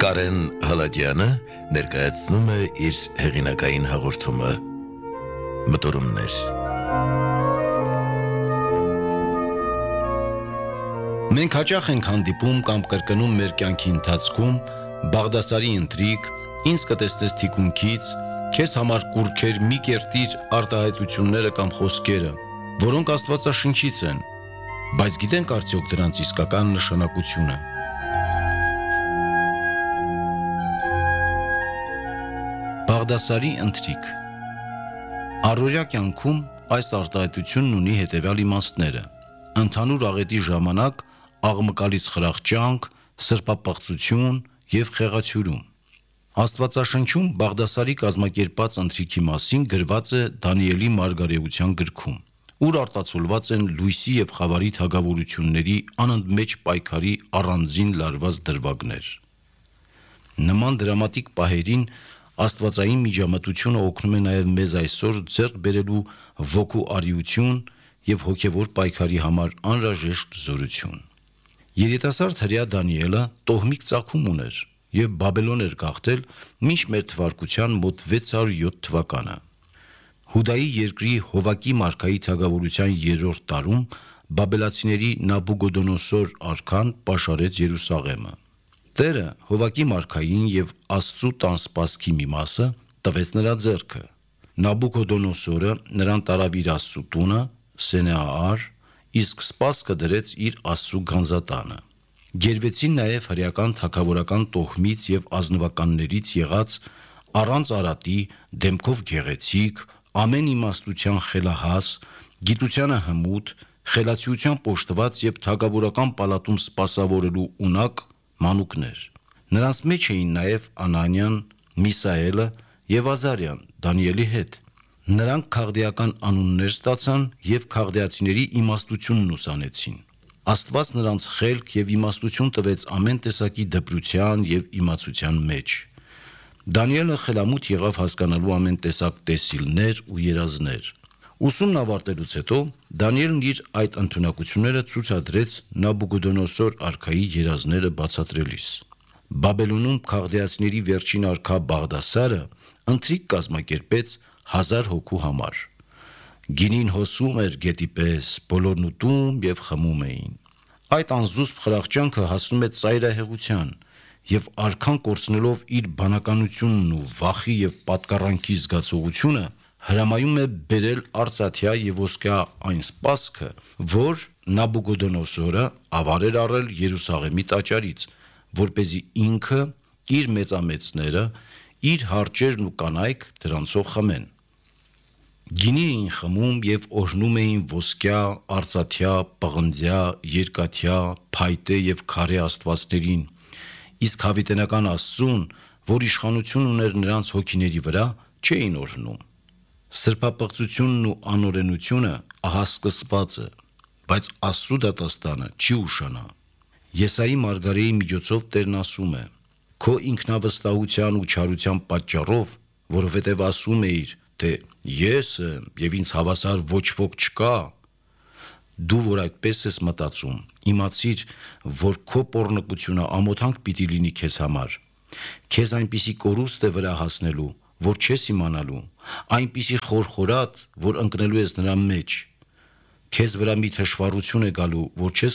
Կարեն Հալաջյանը ներկայացնում է իր հեղինակային հաղորդումը Մտորումներ։ Մենք հաճախ ենք հանդիպում կամ կրկնում մեր կյանքի ընթացքում Բաղդասարի ընթրիք, ինձ կտեսնես թիկունքից, քեզ համար կուռքեր մի կերտիր արտահայտությունները կամ խոսքերը, որոնք Աստվածաշնչից են, բայց գիտենք արդյոք դրանց իսկական նշանակությունը։ Բաղդասարի ընթրիք։ Առօրյա կյանքում այս արտահայտությունն ունի հետևյալ իմաստները. ընդհանուր աղետի ժամանակ աղմկալից խրախճանք, սրբապղծություն և խեղաթյուրում։ Աստվածաշնչում Բաղդասարի կազմակերպած ընթրիքի մասին գրված է Դանիելի մարգարեության գրքում, ուր արտացոլված են լույսի և խավարի թագավորությունների անընդմեջ պայքարի առանձին լարված դրվագներ։ Նման դրամատիկ պահերին Աստվածային միջամտությունը օգնում է նաև մեզ այսօր ձեռք բերելու ոգու արիություն և հոգևոր պայքարի համար անհրաժեշտ զորություն։ Երիտասարդ հրեա Դանիելը տոհմիկ ծագում ուներ և Բաբելոն էր գաղթել մինչ մեր թվարկության մոտ 607 թվականը։ Հուդայի երկրի Հովակի մարքայի թագավորության 3-րդ տարում բաբելացիների Նաբուգոդոնոսոր արքան պաշարեց Երուսաղեմը։ Տերը Հովակի մարքային և Աստծու տան սպասքի մի մասը տվեց նրա ձեռքը։ Նաբուգոդոնոսորը նրան տարավ իր Աստծու տունը, Սենեաար, իսկ սպասքը դրեց իր Աստծու գանձատանը։ Գերվեցին նաև հրեական թագավորական տոհմից և ազնվականներից եղած առանց արատի, դեմքով գեղեցիկ, ամեն իմաստության խելահաս, գիտությանը հմուտ, խելացիությամբ օժտված և թագավորական պալատում սպասավորելու ունակ մանուկներ։ Նրանց մեջ էին նաև Անանիան, Միսաելը և Ազարյան Դանիելի հետ։ Նրանք քաղդեական անուններ ստացան և քաղդեացիների իմաստությունն ուսանեցին։ Աստված նրանց խելք և իմաստություն տվեց ամեն տեսակի դպրության և իմացության մեջ։ Դանիելը խելամուտ եղավ հասկանալու ամեն տեսակ տեսիլներ ու երազներ։ Ուսումն ավարտելուց հետո Դանիելն իր այդ ընդունակությունները ցուցադրեց Նաբուգոդոնոսոր արքայի երազները բացատրելիս։ Բաբելոնում քաղդեացիների վերջին արքա Բաղդասարը ընթրիք կազմակերպեց 1000 հոգու համար։ Գինին հոսում էր գետի պես, բոլորն ուտում և խմում էին։ Այդ անզուսպ խրախճանքը հասնում է ծայրահեղության, և արքան կորցնելով իր բանականությունն ու վախի և պատկառանքի զգացողությունը, հրամայում է բերել արծաթյա և ոսկյա այն սպասքը, որ Նաբուգոդոնոսորը ավար էր առել Երուսաղեմի տաճարից, որպեսզի ինքը, իր մեծամեծները, իր հարճերն ու կանայք դրանցով խմեն։ Գինի էին խմում և օրհնում էին ոսկյա, արծաթյա, պղնձյա, երկաթյա, փայտե և քարե աստվածներին, իսկ հավիտենական Աստծուն, որ իշխանություն ուներ նրանց հոգիների վրա, չէին օրհնում։ Սրբապղծությունն ու անօրենությունը ահա սկսված է, բայց Աստծու դատաստանը չի ուշանա։ Եսայի մարգարեի միջոցով Տերն ասում է. «Քո ինքնավստահության ու չարության պատճառով, որովհետև ասում էիր, թե ես եմ և ինձ հավասար ոչ ոք չկա, դու որ այդպես ես մտածում, իմացիր, որ քո պոռնկությունը ամոթանք պիտի լինի քեզ համար։ Քեզ այնպիսի կորուստ է վրա հասնելու, որ չես իմանալու, այնպիսի խորխորատ, որ ընկնելու ես նրա մեջ։ Քեզ վրա մի թշվառություն է գալու, որ չես